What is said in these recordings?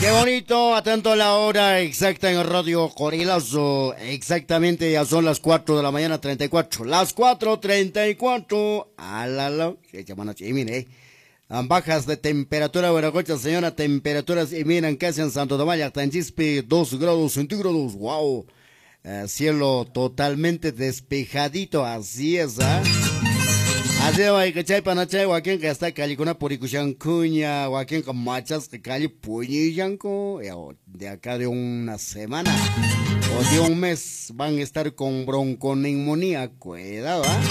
Qué bonito, atento a la hora exacta en Radio Corilazo. Exactamente, ya son las 4 de la mañana, 34. Las 4:34. Alala, que llaman mire. Bajas de temperatura, buenas noches, señora. Temperaturas, y miren casi en Santo Domingo, Tanchispe, 2 grados centígrados. Wow. Cielo totalmente despejadito, así es, ¿ah? Así va que chay panachay wakin que está calicona puricuchan cuña wakin con machas que cali puñillanco de acá de una semana o de un mes van a estar con bronconeumonía. Cuidado, ¿ah?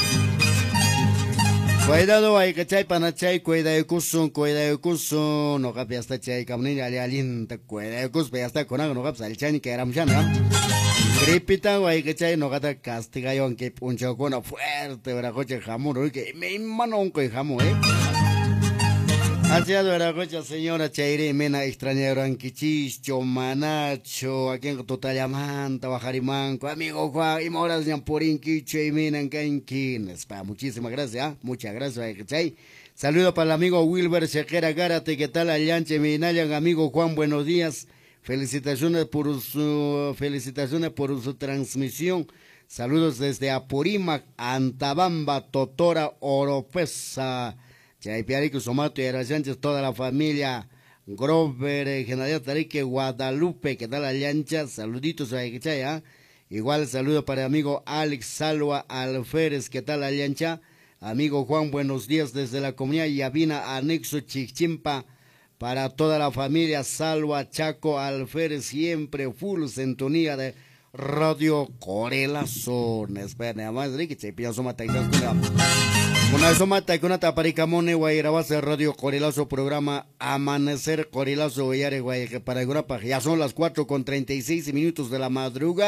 Cuidado hay que chay panachay cuida de cuso no capi hasta chay camini ali alinta cuida de cus hasta con no cap sal chani que eram chana. Gripita, güey, que chay, no gata castiga yo aunque puncho con una fuerte, ¿verdad? Coche jamón, que me manón con jamón, Así es, ¿verdad? Coche, señora Chaire, mena extraña, ranquichicho, manacho, aquí en Totalamanta, Bajarimanco, amigo Juan, y moras de Amporinquicho y mena en Canquín. Muchísimas gracias, muchas gracias, que chay. Saludo para el amigo Wilber Shekera Gárate, ¿qué tal? Allanche, Minayan, amigo Juan, buenos días. Felicitaciones por su transmisión. Saludos desde Apurímac, Antabamba, Totora, Oropesa, Chaypiarico, Somato y Era Sánchez, toda la familia, Grover, General Tarique, Guadalupe, que tal la lancha, saluditos a Chaya. Igual saludo para el amigo Alex Salva Alférez, que tal la lancha. Amigo Juan, buenos días desde la comunidad Yavina, anexo Chichimpa. Para toda la familia Salva Chaco Alférez, siempre full sintonía de Radio Corilazo. Espera, además, que se pilla soma una soma taikuna taparicamone, guay, grabase Radio Corilazo, programa Amanecer Corilazo, guay, que para alguna ya son las 4:36 de la madrugada.